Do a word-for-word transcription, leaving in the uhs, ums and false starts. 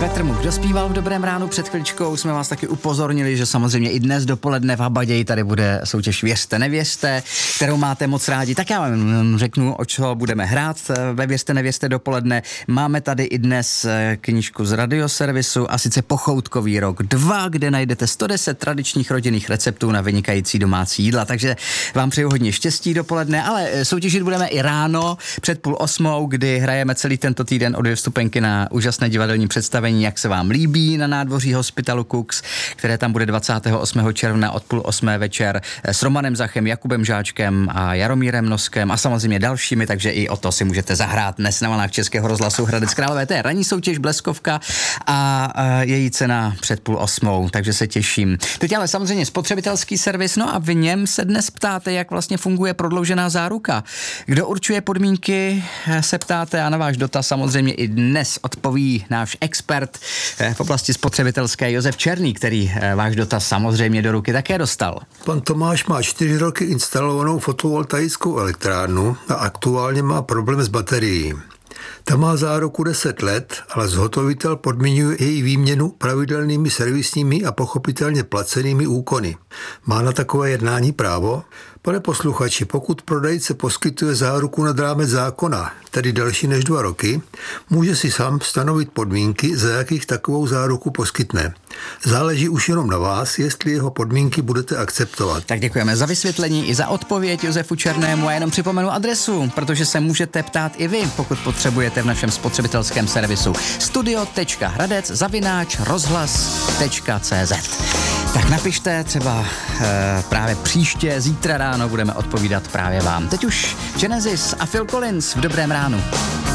Petr Muk dospíval v Dobrém ránu, před chvíličkou jsme vás taky upozornili, že samozřejmě i dnes dopoledne v Habaději tady bude soutěž Věřte, nevěřte, kterou máte moc rádi. Tak já vám řeknu, o co budeme hrát ve Věřte, nevěřte dopoledne. Máme tady i dnes knížku z Radioservisu a sice Pochoutkový rok dva, kde najdete sto deset tradičních rodinných receptů na vynikající domácí jídla. Takže vám přeju hodně štěstí dopoledne, ale soutěžit budeme i ráno před půl osmou, kdy hrajeme celý tento týden o dvě vstupenky na úžasné divadelní představení Jak se vám líbí na nádvoří Hospitalu Cooks, které tam bude dvacátého osmého června od půl osmé večer s Romanem Zachem, Jakubem Žáčkem a Jaromírem Noskem a samozřejmě dalšími, takže i o to si můžete zahrát dnes na vlnách Českého rozhlasu Hradec Králové. To je ranní soutěž Bleskovka a, a její cena před půl osmou, takže se těším. Teď ale samozřejmě spotřebitelský servis, no a v něm se dnes ptáte, jak vlastně funguje prodloužená záruka. Kdo určuje podmínky, se ptáte a na váš dotaz samozřejmě i dnes odpoví náš expert v oblasti spotřebitelské Josef Černý, který váš dotaz samozřejmě do ruky také dostal. Pan Tomáš má čtyři roky instalovanou fotovoltaickou elektrárnu a aktuálně má problém s baterií. Ta má záruku deset let, ale zhotovitel podmiňuje její výměnu pravidelnými servisními a pochopitelně placenými úkony. Má na takové jednání právo? Pane posluchači, pokud prodejce poskytuje záruku nad rámec zákona, tedy delší než dva roky, může si sám stanovit podmínky, za jakých takovou záruku poskytne. Záleží už jenom na vás, jestli jeho podmínky budete akceptovat. Tak děkujeme za vysvětlení i za odpověď Josefu Černému a jenom připomenu adresu, protože se můžete ptát i vy, pokud potřebujete v našem spotřebitelském servisu studio tečka hradec zavináč rozhlas tečka cé zet. Tak napište třeba e, právě příště, zítra ráno budeme odpovídat právě vám. Teď už Genesis a Phil Collins v Dobrém ránu.